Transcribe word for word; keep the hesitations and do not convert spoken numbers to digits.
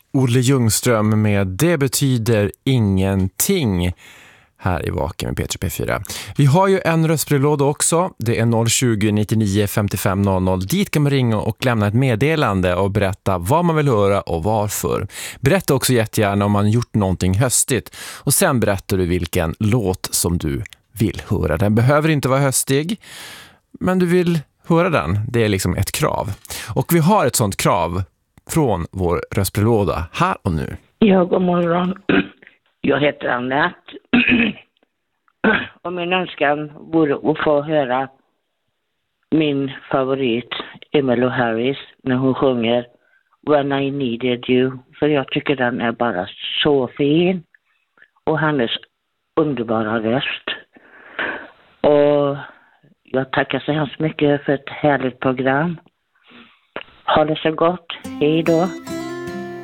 Olle Ljungström med Det betyder ingenting här i Vaken med P tre P fyra. Vi har ju en röstbrevlåda också. Det är noll tjugo, nittionio, femtiofem noll noll. Dit kan man ringa och lämna ett meddelande och berätta vad man vill höra och varför. Berätta också jättegärna om man gjort någonting höstigt. Och sen berättar du vilken låt som du vill höra. Den behöver inte vara höstig, men du vill höra den. Det är liksom ett krav. Och vi har ett sånt krav från vår röstbrevlåda här och nu. Ja, god morgon. Jag heter Annette. Och min önskan vore att få höra min favorit Emmylou Harris när hon sjunger When I Needed You. För jag tycker den är bara så fin. Och hennes underbara röst. Och jag tackar så hemskt mycket för ett härligt program. Ha det så gott. Hej då.